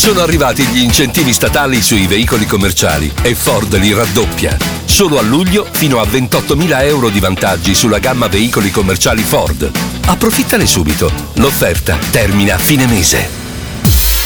Sono arrivati gli incentivi statali sui veicoli commerciali e Ford li raddoppia. Solo a luglio fino a 28.000 euro di vantaggi sulla gamma veicoli commerciali Ford. Approfittane subito. L'offerta termina a fine mese.